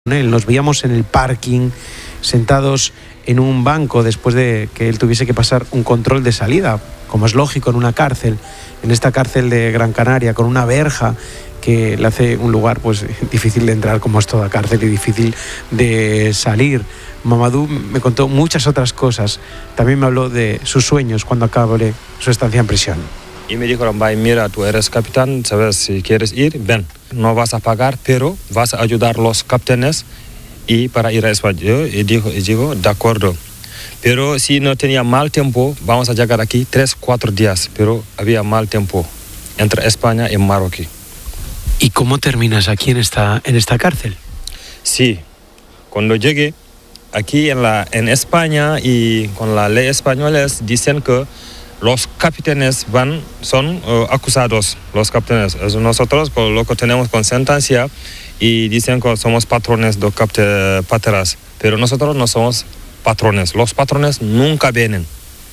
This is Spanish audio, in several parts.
él. Nos veíamos en el parking, sentados en un banco después de que él tuviese que pasar un control de salida, como es lógico en una cárcel, en esta cárcel de Gran Canaria, con una verja que le hace un lugar pues difícil de entrar, como es toda cárcel, y difícil de salir. Mamadou me contó muchas otras cosas. También me habló de sus sueños cuando acabe su estancia en prisión. Y me dijeron, mira, tú eres capitán, sabes, si quieres ir, ven. No vas a pagar, pero vas a ayudar a los capitanes y para ir a España. Y digo, de acuerdo. Pero si no tenía mal tiempo, vamos a llegar aquí 3-4 días. Pero había mal tiempo entre España y Marruecos. ¿Y cómo terminas aquí en esta cárcel? Sí, cuando llegué aquí en España y con la ley española dicen que los capitanes son acusados, los capitanes. Nosotros lo que tenemos con sentencia y dicen que somos patrones de pateras, pero nosotros no somos patrones. Los patrones nunca vienen.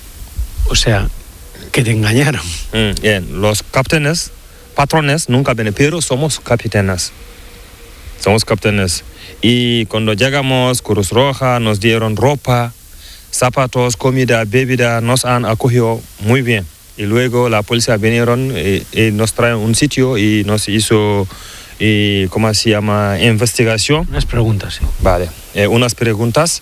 O sea, que te engañaron. Bien, los patrones nunca vienen, pero somos capitanes. Somos capitanes. Y cuando llegamos, Cruz Roja nos dieron ropa, zapatos, comida, bebida, nos han acogido muy bien. Y luego la policía vinieron y nos traen un sitio y nos hizo, ¿cómo se llama? Investigación. Unas preguntas, sí. Vale, unas preguntas.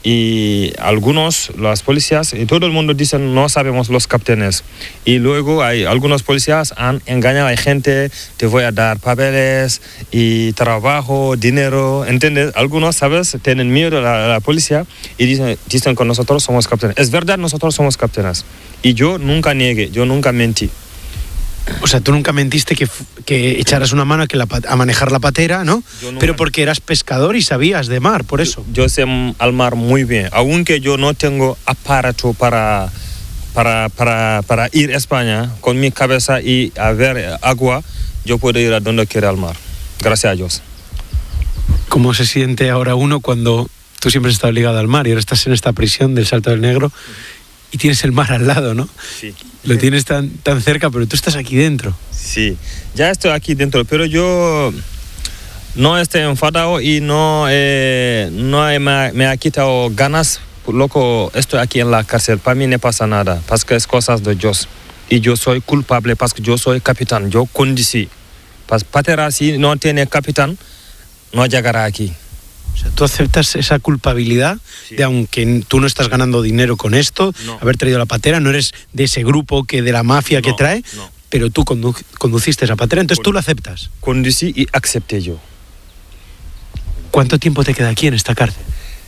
Y las policías, y todo el mundo dice, no sabemos los capitanes. Y luego hay algunos policías han engañado a la gente, te voy a dar papeles y trabajo, dinero, ¿entiendes? Algunos, ¿sabes? Tienen miedo a la policía y dicen que nosotros somos capitanes. Es verdad, nosotros somos capitanes. Y yo nunca niegué, yo nunca mentí. O sea, tú nunca mentiste que echaras una mano a manejar la patera, ¿no? Pero porque eras pescador y sabías de mar, por eso. Yo sé al mar muy bien, aunque yo no tengo aparato para ir a España, con mi cabeza y a ver agua, yo puedo ir a donde quiera al mar, gracias a Dios. ¿Cómo se siente ahora uno cuando tú siempre has estado ligado al mar y ahora estás en esta prisión del Salto del Negro? Y tienes el mar al lado, ¿no? Sí. Lo tienes tan cerca, pero tú estás aquí dentro. Sí, ya estoy aquí dentro, pero yo no estoy enfadado y no me ha quitado ganas, loco, estoy aquí en la cárcel. Para mí no pasa nada, porque es cosas de Dios. Y yo soy culpable, porque yo soy capitán, yo conducí. Patera, si no tiene capitán, no llegará aquí. O sea, tú aceptas esa culpabilidad de, aunque tú no estás ganando dinero con esto, haber traído la patera, no eres de ese grupo de la mafia que trae, pero tú conduciste esa patera, entonces tú lo aceptas. Conducí y acepté yo. ¿Cuánto tiempo te queda aquí en esta cárcel?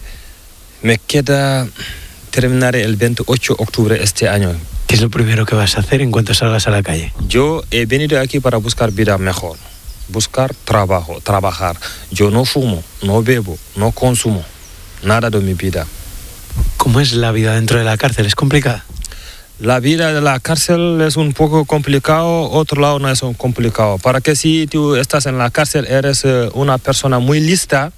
Me queda terminar el 28 de octubre este año. ¿Qué es lo primero que vas a hacer en cuanto salgas a la calle? Yo he venido aquí para buscar vida mejor. Buscar trabajo, trabajar. Yo no fumo, no bebo, no consumo nada de mi vida. ¿Cómo es la vida dentro de la cárcel? ¿Es complicada? La vida de la cárcel es un poco complicado, otro lado no es complicado. Para que si tú estás en la cárcel eres una persona muy lista,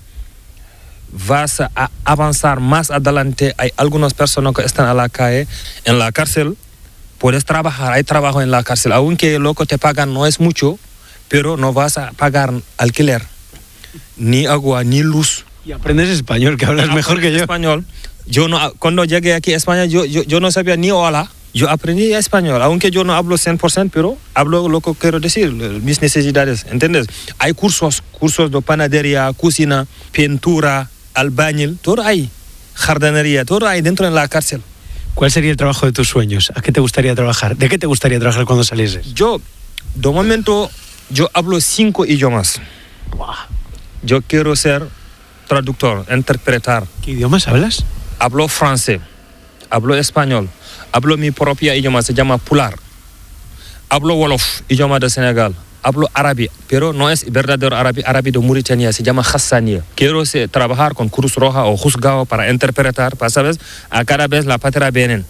vas a avanzar más adelante. Hay algunas personas que están a la calle, en la cárcel, puedes trabajar, hay trabajo en la cárcel, aunque lo que te pagan no es mucho, pero no vas a pagar alquiler, ni agua, ni luz. Y aprendes español, que hablas mejor que yo. Español. Cuando llegué aquí a España, yo no sabía ni hola. Yo aprendí español, aunque yo no hablo 100%, pero hablo lo que quiero decir, mis necesidades, ¿entiendes? Hay cursos de panadería, cocina, pintura, albañil, todo hay. Jardinería, todo hay dentro de la cárcel. ¿Cuál sería el trabajo de tus sueños? ¿A qué te gustaría trabajar? ¿De qué te gustaría trabajar cuando salieses? Yo, de momento, yo hablo 5 idiomas. Wow. Yo quiero ser traductor, interpretar. ¿Qué idiomas hablas? Hablo francés, hablo español, hablo mi propia idioma, se llama Pular. Hablo Wolof, idioma de Senegal. Hablo árabe, pero no es verdadero árabe de Mauritania, se llama Hassania. Quiero trabajar con Cruz Roja o juzgado para interpretar, ¿sabes? A cada vez la patria vienen.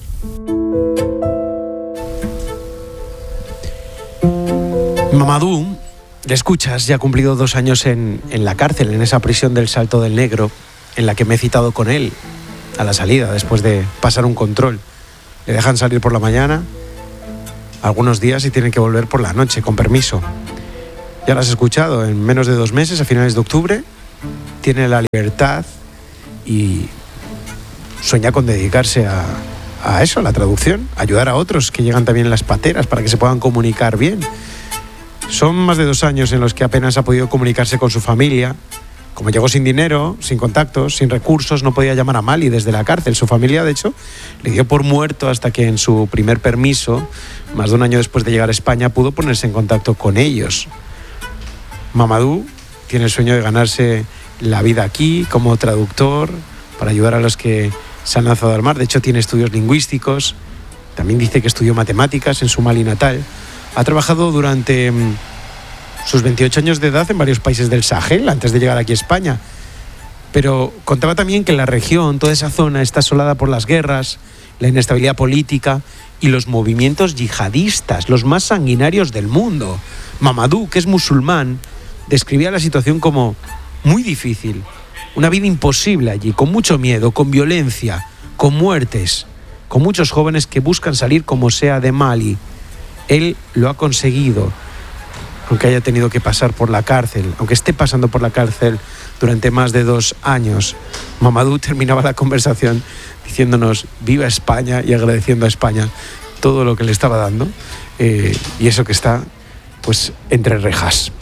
Mamadou, le escuchas, ya ha cumplido 2 años en la cárcel, en esa prisión del Salto del Negro, en la que me he citado con él a la salida, después de pasar un control. Le dejan salir por la mañana, algunos días, y tienen que volver por la noche, con permiso. Ya lo has escuchado, en menos de 2 meses, a finales de octubre, tiene la libertad y sueña con dedicarse a eso, a la traducción, ayudar a otros que llegan también en las pateras para que se puedan comunicar bien. Son más de 2 años en los que apenas ha podido comunicarse con su familia. Como llegó sin dinero, sin contactos, sin recursos, no podía llamar a Mali desde la cárcel. Su familia, de hecho, le dio por muerto hasta que en su primer permiso, más de 1 año después de llegar a España, pudo ponerse en contacto con ellos. Mamadou tiene el sueño de ganarse la vida aquí como traductor para ayudar a los que se han lanzado al mar. De hecho, tiene estudios lingüísticos. También dice que estudió matemáticas en su Mali natal. Ha trabajado durante sus 28 años de edad en varios países del Sahel antes de llegar aquí a España. Pero contaba también que la región, toda esa zona, está asolada por las guerras, la inestabilidad política y los movimientos yihadistas, los más sanguinarios del mundo. Mamadou, que es musulmán, describía la situación como muy difícil, una vida imposible allí, con mucho miedo, con violencia, con muertes, con muchos jóvenes que buscan salir como sea de Mali. Él lo ha conseguido, aunque haya tenido que pasar por la cárcel, aunque esté pasando por la cárcel durante más de 2 años. Mamadou terminaba la conversación diciéndonos viva España y agradeciendo a España todo lo que le estaba dando y eso que está pues entre rejas.